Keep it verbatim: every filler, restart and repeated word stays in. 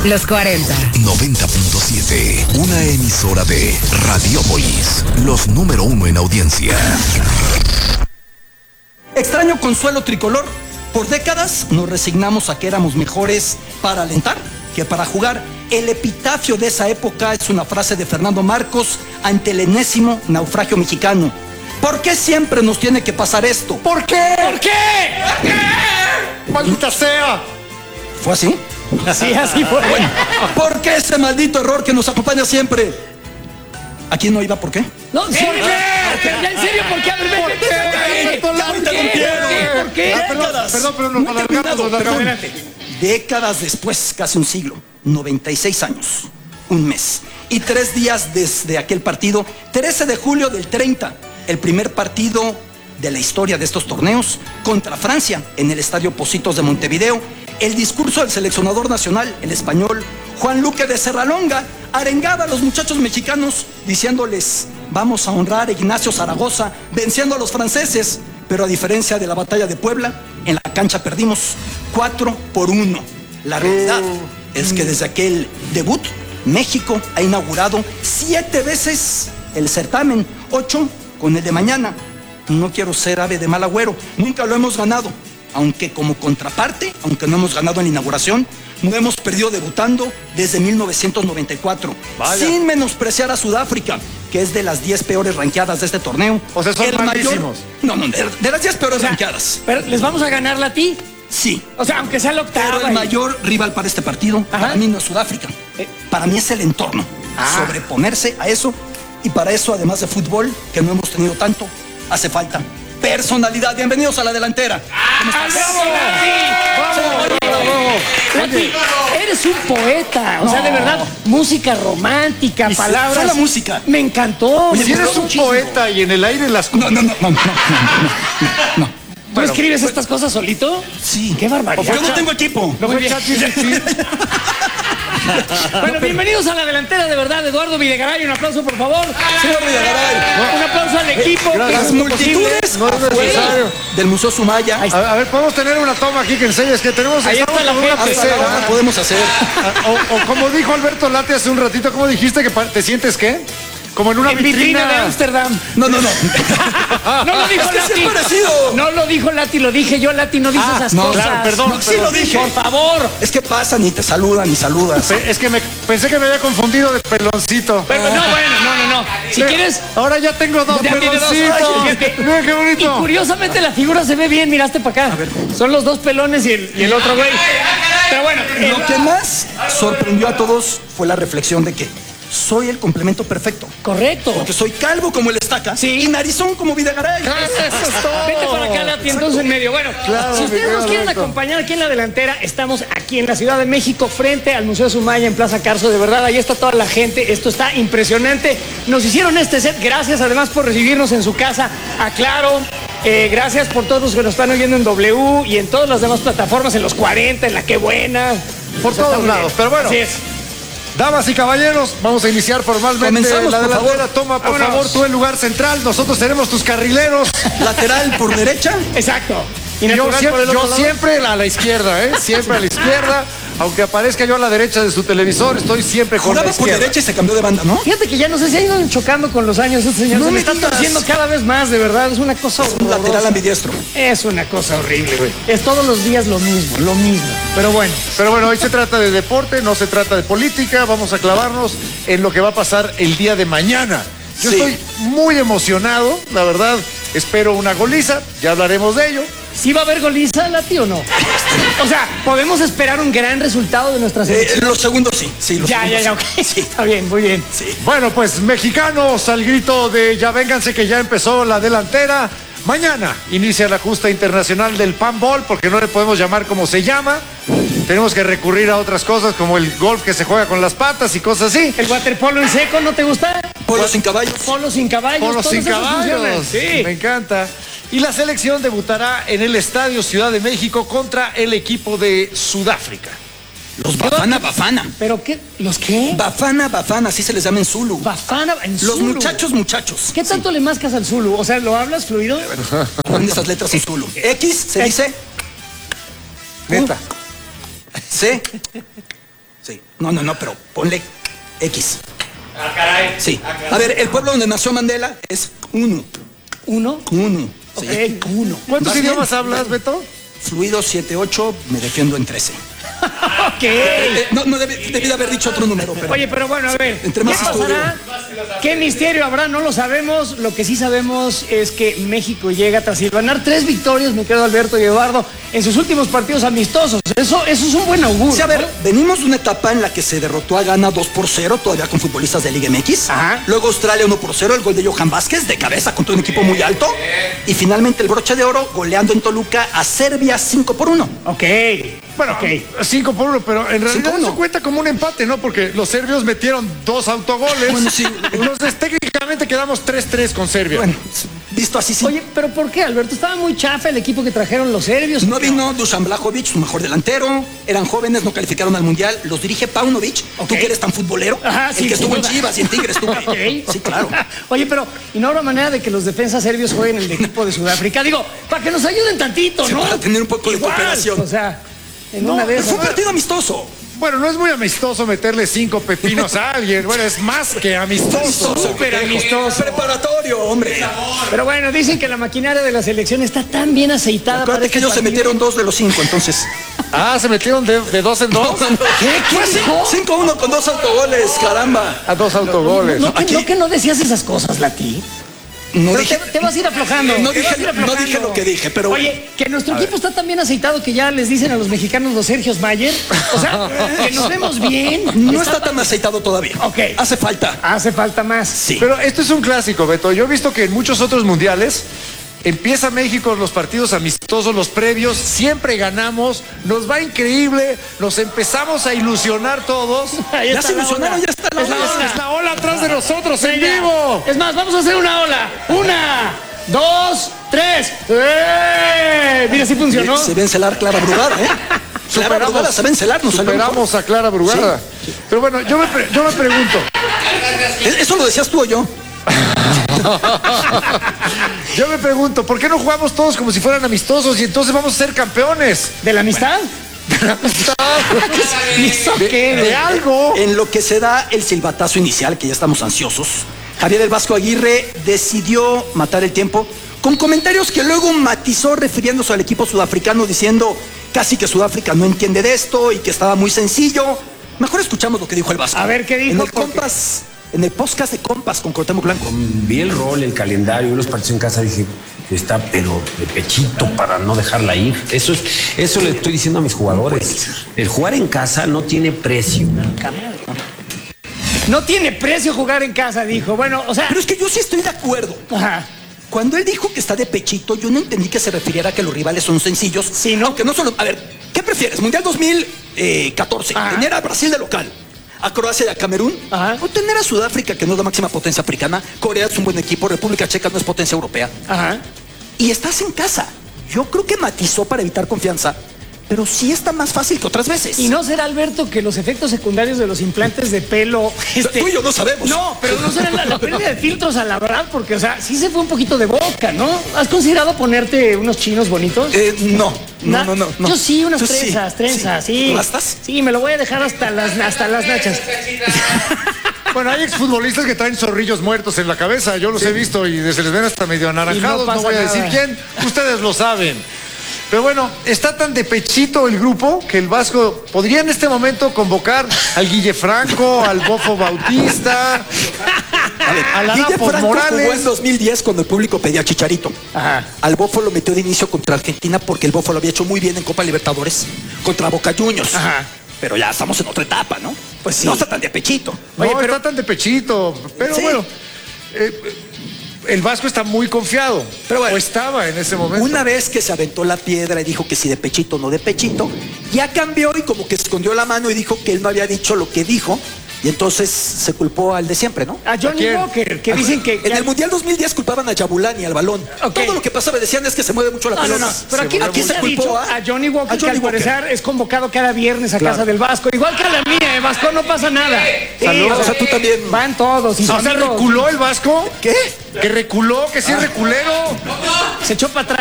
Los cuarenta. noventa punto siete. Una emisora de Radiopolis. Los número uno en audiencia. Extraño consuelo tricolor. Por décadas nos resignamos a que éramos mejores para alentar que para jugar. El epitafio de esa época es una frase de Fernando Marcos ante el enésimo naufragio mexicano. ¿Por qué siempre nos tiene que pasar esto? ¿Por qué? ¿Por qué? ¿Por qué? ¡Maldita sea! ¿Fue así? Sí, así fue. Bueno, ¿por qué ese maldito error que nos acompaña siempre? ¿A quién no iba? ¿Por qué? No, ¿por qué? ¿Ya en serio? ¿Por qué? A ver, ¿por qué? ¿Por qué? ¿Por qué? Décadas. Perdón, pero nos alargamos. Pero adelante. Décadas después, casi un siglo, noventa y seis años, un mes y tres días desde aquel partido, trece de julio del treinta, el primer partido de la historia de estos torneos contra Francia en el Estadio Pocitos de Montevideo. El discurso del seleccionador nacional, el español Juan Luque de Serralonga, arengaba a los muchachos mexicanos diciéndoles: vamos a honrar a Ignacio Zaragoza venciendo a los franceses, pero a diferencia de la batalla de Puebla, en la cancha perdimos cuatro por uno. La realidad es que desde aquel debut, México ha inaugurado siete veces el certamen, ocho con el de mañana. No quiero ser ave de mal agüero, nunca lo hemos ganado, aunque como contraparte, aunque no hemos ganado en la inauguración, no hemos perdido debutando desde mil novecientos noventa y cuatro. Vaya. Sin menospreciar a Sudáfrica, que es de las diez peores ranqueadas de este torneo. O sea, son el malísimos. Mayor, no, no, de, de las diez peores o sea, ranqueadas. ¿Pero les vamos a ganar a ti? Sí. O sea, aunque sea la octava. Pero el y... mayor rival para este partido, Ajá. para mí no es Sudáfrica. Eh, para mí es el entorno. Ah. Sobreponerse a eso. Y para eso, además de fútbol, que no hemos tenido tanto, hace falta personalidad. Bienvenidos a la delantera. ¿Cómo estás? ¡Bravo, Lati! ¡Bravo! Lati, eres un poeta. O no. sea, de verdad, música romántica, y palabras. Fue la música. Me encantó. Oye, me si eres un muchísimo. poeta y en el aire las... No, no, no, no, no, no, no, no. ¿Tú bueno, escribes estas cosas solito? Sí. ¡Qué barbaridad! Yo no tengo equipo. No, muy bien. Bueno, bienvenidos a la delantera, de verdad, Eduardo Videgaray. Un aplauso, por favor. Señor Videgaray. No. Un aplauso al equipo. Las multitudes no es necesario. Del Museo Sumaya. A, a ver, podemos tener una toma aquí que enseñes que tenemos. Ahí está la una pecera. Ahora podemos hacer. O, o como dijo Alberto Lati hace un ratito, ¿cómo dijiste que te sientes qué? Como en una en vitrina, vitrina de Ámsterdam. No, no, no. No lo dijo es que Lati. sí es parecido. No lo dijo Lati, lo dije yo. Lati no dice ah, esas no, cosas. Claro, perdón. No, perdón. sí lo dije. Por favor. Es que pasan y te saludan y saludas. Es que me, pensé que me había confundido de peloncito. Pero no, bueno, no, no, no. Si quieres... Ahora ya tengo dos Ya tiene dos. peloncitos. Ay, es que- Mira qué bonito. Y curiosamente la figura se ve bien, miraste para acá. Son los dos pelones y el, y el otro güey. Pero bueno. Lo el- que más sorprendió a todos fue la reflexión de que soy el complemento perfecto. Correcto. Porque soy calvo como el Estaca Sí. y narizón como Videgaray. Eso es todo. Vete para acá, Lati, entonces en medio. Bueno, Claro, si ustedes mi nos quieren Alberto. acompañar aquí en la delantera, estamos aquí en la Ciudad de México, frente al Museo Sumaya, en Plaza Carso. De verdad, ahí está toda la gente. Esto está impresionante. Nos hicieron este set. Gracias, además, por recibirnos en su casa. Aclaro. Eh, gracias por todos los que nos están oyendo en W y en todas las demás plataformas, en los cuarenta, en la Qué Buena. Por O sea, todos está muy lados. bien. Pero bueno. Así es. Damas y caballeros, vamos a iniciar formalmente Comenzamos, la por delantera. favor. Toma, por Vámonos. favor, tú el lugar central. Nosotros seremos tus carrileros. Lateral por derecha. Exacto. Y Yo, natural siempre, por el yo otro lado. siempre a la izquierda, ¿eh? Siempre a la izquierda. Aunque aparezca yo a la derecha de su televisor, estoy siempre con la Jugaba por izquierda. derecha y se cambió de banda, ¿no? Fíjate que ya no sé si ha ido chocando con los años este señor. No Se me me está digas. torciendo cada vez más, de verdad. Es una cosa Un horrorosa. lateral ambidiestro. Es una cosa horrible, güey. Es todos los días lo mismo, lo mismo. Pero bueno. Pero bueno, hoy se trata de deporte, no se trata de política. Vamos a clavarnos en lo que va a pasar el día de mañana. Yo Sí. estoy muy emocionado, la verdad. Espero una goliza, ya hablaremos de ello. ¿Sí va a haber goliza, Lati, o no? O sea, ¿podemos esperar un gran resultado de nuestra Eh, selección? los segundos sí. sí los ya, ya, ya, ok. segundos. Sí, está bien, muy bien. Sí. Bueno, pues mexicanos al grito de ya vénganse que ya empezó la delantera. Mañana inicia la justa internacional del panball, porque no le podemos llamar como se llama. Tenemos que recurrir a otras cosas como el golf que se juega con las patas y cosas así. ¿El waterpolo en seco no te gusta? Polo sin caballos. Polo sin caballos. Polos todos sin esos funcionan. caballos. Sí. Me encanta. Y la selección debutará en el Estadio Ciudad de México contra el equipo de Sudáfrica. Los Bafana Bafana. ¿Pero qué? ¿Los qué? Bafana Bafana, así se les llama en Zulu. Bafana en Los Zulu. muchachos, muchachos. ¿Qué tanto le mascas al Zulu? O sea, ¿lo hablas fluido? Ponen estas letras en Zulu. X se dice Neta. C. Sí. No, no, no, pero ponle X. Ah, caray. Sí. Ah, caray. A ver, el pueblo donde nació Mandela es uno. ¿Uno? Uno. Sí. Ok, uno. ¿Cuántos ¿Vas bien? idiomas hablas, Beto? Fluido siete ocho, me defiendo en trece. Ok. Eh, no, no debí, debí de haber dicho otro número, pero... Oye, pero bueno, a ver, Entre ¿qué más pasará? ¿Qué misterio habrá? No lo sabemos. Lo que sí sabemos es que México llega tras ganar tres victorias, mi querido Alberto y Eduardo, en sus últimos partidos amistosos. Eso, eso es un buen augurio. Sí, a ver, venimos de una etapa en la que se derrotó a Ghana dos por cero, todavía con futbolistas de Liga M X. Ajá. Luego Australia uno por cero, el gol de Johan Vázquez de cabeza contra un equipo muy alto. Y finalmente el broche de oro goleando en Toluca a Serbia cinco por uno. Ok. Bueno, ok. cinco por uno, pero en realidad cinco uno. eso cuenta como un empate, ¿no? Porque los serbios metieron dos autogoles. Bueno, sí. Entonces, técnicamente quedamos tres tres con Serbia. Bueno, visto así sí. Oye, pero ¿por qué, Alberto? Estaba muy chafa el equipo que trajeron los serbios. No vino Dusan Blajovic, su mejor delantero. Eran jóvenes, no calificaron al Mundial. Los dirige Paunovic. Ok. Tú que eres tan futbolero. Ajá, sí, el que sin estuvo en duda. Chivas y en Tigres. Tú. Ok. Sí, claro. Oye, pero ¿y no habrá manera de que los defensas serbios jueguen en el equipo de Sudáfrica? Digo, para que nos ayuden tantito, Sí, ¿no? para tener un poco de Igual, cooperación. O sea, en No, una de Pero fue esas. un partido amistoso. Bueno, no es muy amistoso meterle cinco pepinos a alguien. Bueno, es más que amistoso. Súper amistoso. Preparatorio, hombre. Pero bueno, dicen que la maquinaria de la selección está tan bien aceitada para Acuérdate este que ellos se partido. metieron dos de los cinco, entonces. Ah, se metieron de, de dos en dos. ¿Qué? ¿Qué dijo? cinco uno con dos autogoles, caramba. A dos autogoles. ¿No, que, aquí- no que no decías esas cosas, Lati? No Pero dije, te, te vas a ir aflojando. No te dije- vas a ir no aflojando. dije lo que dije, pero bueno. Oye, que nuestro equipo está tan bien aceitado que ya les dicen a los mexicanos los Sergios Mayer. O sea, que nos vemos bien. no está tan aceitado todavía. Ok. Hace falta. Hace falta más. Sí. Pero esto es un clásico, Beto. Yo he visto que en muchos otros mundiales empieza México los partidos amistosos, los previos, siempre ganamos, nos va increíble, nos empezamos a ilusionar todos. Ahí Ya está se la ilusionaron, ola. ya está la Es ola. Es la ola atrás de nosotros en Venga. vivo. Es más, vamos a hacer una ola. Una, dos, tres. ¡Eh! Mira, sí funcionó. Se ve encelar Clara Brugada, ¿eh? Clara Superamos- Brugada se ve encelar, nos salió mejor. Superamos a Clara Brugada. Pero bueno, yo me, pre- yo me pregunto, ¿Eso lo decías tú o yo? yo me pregunto, ¿por qué no jugamos todos como si fueran amistosos y entonces vamos a ser campeones? ¿De la amistad? ¿Y eso qué? De algo. En lo que se da el silbatazo inicial, que ya estamos ansiosos, Javier El Vasco Aguirre decidió matar el tiempo con comentarios que luego matizó refiriéndose al equipo sudafricano diciendo casi que Sudáfrica no entiende de esto y que estaba muy sencillo. Mejor escuchamos lo que dijo El Vasco. A ver, ¿qué dijo? En el Porque- Compas, en el podcast de Compas con Cuauhtémoc Blanco. Vi el rol, el calendario, los partidos en casa, dije, está pero de pechito para no dejarla ir. Eso es, eso le estoy diciendo a mis jugadores. El jugar en casa no tiene precio. No tiene precio jugar en casa, dijo. Bueno, o sea. Pero es que yo sí estoy de acuerdo. Ajá. Cuando él dijo que está de pechito, yo no entendí que se refiriera a que los rivales son sencillos. Sí, ¿no? Aunque no solo... A ver, ¿qué prefieres? Mundial dos mil catorce, Ajá. tener a Brasil de local, a Croacia y a Camerún, Ajá. o tener a Sudáfrica, que no es la máxima potencia africana, Corea es un buen equipo, República Checa no es potencia europea, Ajá. y estás en casa. Yo creo que matizó para evitar confianza, pero sí está más fácil que otras veces. ¿Y no será, Alberto, que los efectos secundarios de los implantes de pelo... Este... Tú y yo no sabemos. No, pero no será la, la pérdida de filtros a la verdad, porque, o sea, sí se fue un poquito de boca, ¿no? ¿Has considerado ponerte unos chinos bonitos? Eh, no, no, Na- no, no, no. Yo sí, unas Tú sí, trenzas, trenzas, sí. ¿Tú bastas? Sí, me lo voy a dejar hasta las, hasta las nachas. Bueno, hay exfutbolistas que traen zorrillos muertos en la cabeza, yo los he visto y se les ven hasta medio anaranjados, no, pasa voy a decir nada. quién, ustedes lo saben. Pero bueno, está tan de pechito el grupo que el Vasco podría en este momento convocar al Guille Franco, al Bofo Bautista, al Guille Arapos Franco jugó en Morales. dos mil diez cuando el público pedía Chicharito. Ajá. Al Bofo lo metió de inicio contra Argentina porque el Bofo lo había hecho muy bien en Copa Libertadores contra Boca Juniors. Ajá. Pero ya estamos en otra etapa, ¿no? Pues sí. No está tan de pechito. No, Oye, pero- está tan de pechito. Pero Sí. bueno, eh, el Vasco está muy confiado. Pero bueno, o estaba en ese momento. Una vez que se aventó la piedra y dijo que si de pechito o no de pechito, ya cambió y como que escondió la mano y dijo que él no había dicho lo que dijo. Y entonces se culpó al de siempre, ¿no? A Johnny quién? Walker, que dicen que... En el Mundial dos mil diez culpaban a Yabulani, al balón. Ok. Todo lo que pasaba decían es que se mueve mucho la No, no, pelota. no. Pero aquí, Se aquí se ha culpó dicho a Johnny Walker, a que Johnny al Walker. parecer es convocado cada viernes a Claro. casa del Vasco. Igual que a la mía, ¿eh? Vasco no pasa nada. Sí, Saludos. O sea, tú también. Van todos. Y su O sea, amigo reculó el Vasco. ¿Qué? Que reculó, que sí es reculero. se echó para atrás.